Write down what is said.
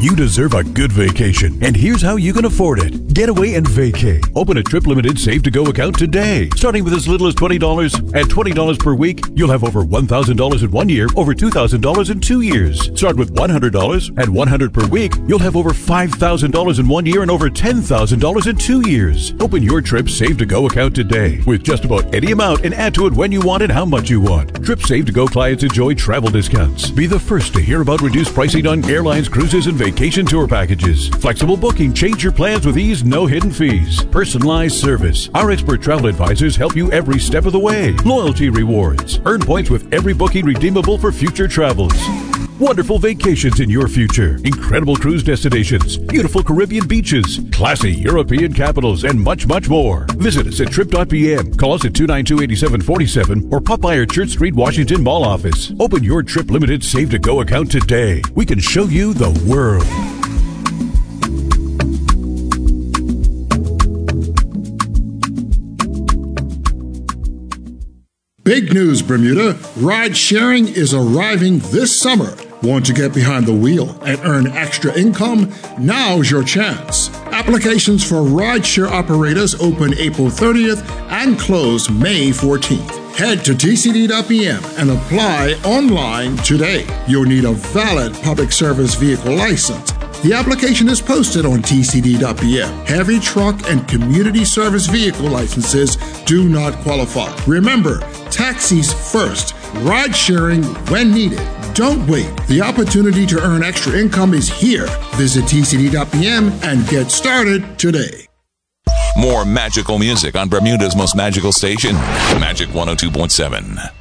You deserve a good vacation, and here's how you can afford it. Getaway and Vacay. Open a Trip Limited Save to Go account today. Starting with as little as $20. At $20 per week, you'll have over $1,000 in 1 year, over $2,000 in 2 years. Start with $100. At $100 per week, you'll have over $5,000 in 1 year and over $10,000 in 2 years. Open your Trip Save to Go account today with just about any amount and add to it when you want and how much you want. Trip Save to Go clients enjoy travel discounts. Be the first to hear about reduced pricing on airlines, cruises, and vacation tour packages. Flexible booking. Change your plans with ease. No hidden fees. Personalized service. Our expert travel advisors help you every step of the way. Loyalty rewards. Earn points with every booking redeemable for future travels. Wonderful vacations in your future. Incredible cruise destinations. Beautiful Caribbean beaches. Classy European capitals and much, much more. Visit us at trip.pm. Call us at 292-8747 or pop by our Church Street, Washington Mall office. Open your Trip Limited Save to Go account today. We can show you the world. Big news, Bermuda. Ride sharing is arriving this summer. Want to get behind the wheel and earn extra income? Now's your chance. Applications for rideshare operators open April 30th and close May 14th. Head to tcd.pm and apply online today. You'll need a valid public service vehicle license. The application is posted on tcd.pm. Heavy truck and community service vehicle licenses do not qualify. Remember, taxis first, ride sharing when needed. Don't wait. The opportunity to earn extra income is here. Visit tcd.pm and get started today. More magical music on Bermuda's most magical station, Magic 102.7.